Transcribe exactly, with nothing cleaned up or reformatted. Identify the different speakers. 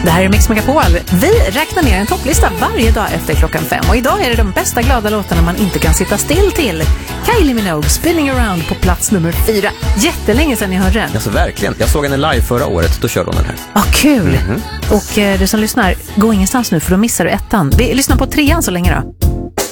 Speaker 1: Det här är Mix Megapol. Vi räknar ner en topplista varje dag efter klockan fem. Och idag är det de bästa glada låtarna man inte kan sitta still till. Kylie Minogue, Spinning Around på plats nummer fyra. Jättelänge sedan jag hörde den.
Speaker 2: Alltså verkligen. Jag såg henne live förra året. Då körde hon den här.
Speaker 1: Ja, ah, kul.
Speaker 2: Mm-hmm.
Speaker 1: Och eh, du som lyssnar, gå ingenstans nu för då missar du ettan. Vi lyssnar på trean så länge då.